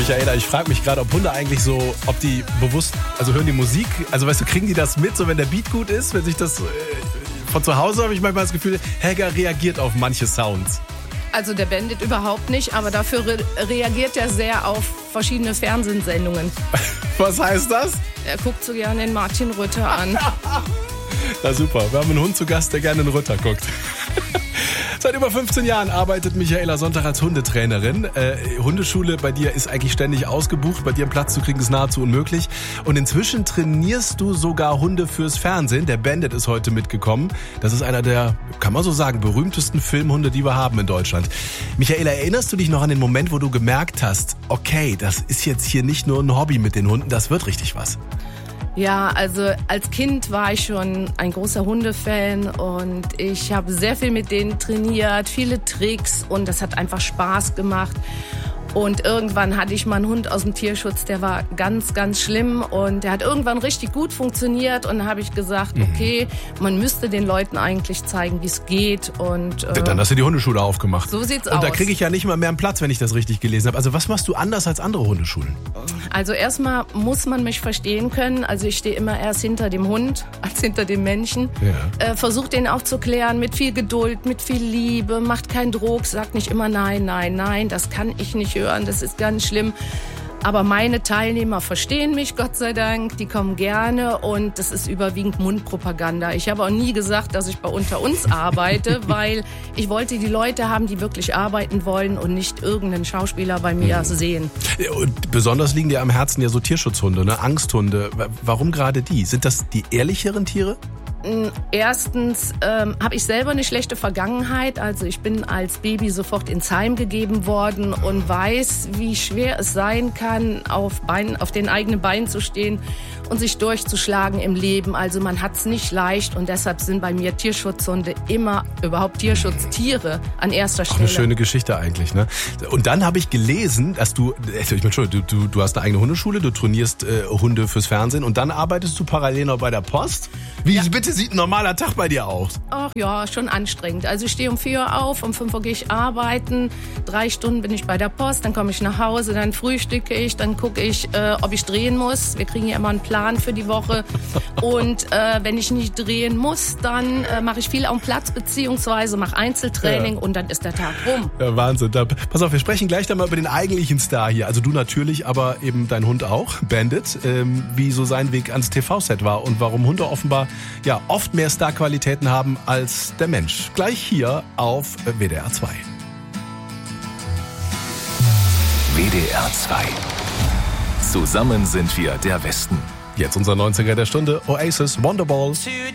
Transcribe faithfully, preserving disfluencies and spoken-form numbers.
Michaela, ich frage mich gerade, ob Hunde eigentlich so, ob die bewusst, also hören die Musik, also weißt du, kriegen die das mit, so wenn der Beat gut ist, wenn sich das, äh, von zu Hause habe ich manchmal das Gefühl, Helga reagiert auf manche Sounds. Also der Bandit überhaupt nicht, aber dafür re- reagiert er sehr auf verschiedene Fernsehsendungen. Was heißt das? Er guckt so gerne den Martin Rütter an. Na super, wir haben einen Hund zu Gast, der gerne den Rütter guckt. Seit über fünfzehn Jahren arbeitet Michaela Sonntag als Hundetrainerin. Äh, Hundeschule bei dir ist eigentlich ständig ausgebucht. Bei dir einen Platz zu kriegen ist nahezu unmöglich. Und inzwischen trainierst du sogar Hunde fürs Fernsehen. Der Bandit ist heute mitgekommen. Das ist einer der, kann man so sagen, berühmtesten Filmhunde, die wir haben in Deutschland. Michaela, erinnerst du dich noch an den Moment, wo du gemerkt hast, okay, das ist jetzt hier nicht nur ein Hobby mit den Hunden, das wird richtig was? Ja, also als Kind war ich schon ein großer Hundefan und ich habe sehr viel mit denen trainiert, viele Tricks und das hat einfach Spaß gemacht. Und irgendwann hatte ich mal einen Hund aus dem Tierschutz, der war ganz, ganz schlimm und der hat irgendwann richtig gut funktioniert und dann habe ich gesagt, okay, man müsste den Leuten eigentlich zeigen, wie es geht. Und äh, dann hast du die Hundeschule aufgemacht. So sieht's und aus. Und da kriege ich ja nicht mal mehr einen Platz, wenn ich das richtig gelesen habe. Also was machst du anders als andere Hundeschulen? Also erstmal muss man mich verstehen können. Also ich stehe immer erst hinter dem Hund als hinter dem Menschen. Ja. Äh, Versucht den auch zu klären mit viel Geduld, mit viel Liebe, macht keinen Druck, sagt nicht immer nein, nein, nein, das kann ich nicht hören. Das ist ganz schlimm. Aber meine Teilnehmer verstehen mich, Gott sei Dank. Die kommen gerne und das ist überwiegend Mundpropaganda. Ich habe auch nie gesagt, dass ich bei Unter uns arbeite, weil ich wollte die Leute haben, die wirklich arbeiten wollen und nicht irgendeinen Schauspieler bei mir mhm. sehen. Und besonders liegen dir am Herzen ja so Tierschutzhunde, ne? Angsthunde. Warum gerade die? Sind das die ehrlicheren Tiere? Erstens ähm, habe ich selber eine schlechte Vergangenheit. Also ich bin als Baby sofort ins Heim gegeben worden und weiß, wie schwer es sein kann, auf, Beinen, auf den eigenen Beinen zu stehen und sich durchzuschlagen im Leben. Also man hat es nicht leicht und deshalb sind bei mir Tierschutzhunde immer überhaupt Tierschutztiere an erster Stelle. Auch eine schöne Geschichte eigentlich, ne? Und dann habe ich gelesen, dass du, ich meine, Entschuldigung, du, du hast eine eigene Hundeschule, du trainierst äh, Hunde fürs Fernsehen und dann arbeitest du parallel noch bei der Post. Wie ja. bitte sieht ein normaler Tag bei dir aus? Ach ja, schon anstrengend. Also ich stehe um vier Uhr auf, um fünf Uhr gehe ich arbeiten, drei Stunden bin ich bei der Post, dann komme ich nach Hause, dann frühstücke ich, dann gucke ich, äh, ob ich drehen muss. Wir kriegen ja immer einen Plan für die Woche. Und äh, wenn ich nicht drehen muss, dann äh, mache ich viel am Platz, beziehungsweise mache Einzeltraining ja. und dann ist der Tag rum. Ja, Wahnsinn. Da, pass auf, wir sprechen gleich dann mal über den eigentlichen Star hier. Also du natürlich, aber eben dein Hund auch, Bandit, ähm, wie so sein Weg ans T V-Set war und warum Hunde offenbar ja oft mehr Star-Qualitäten haben als der Mensch. Gleich hier auf W D R zwei. W D R zwei. Zusammen sind wir der Westen. Jetzt unser neunziger der Stunde, Oasis, Wonderball.